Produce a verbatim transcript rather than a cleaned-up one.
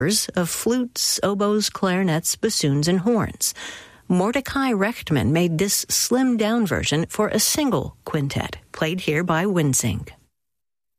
of flutes, oboes, clarinets, bassoons, and horns. Mordecai Rechtman made this slimmed-down version for a single quintet, played here by Winsing.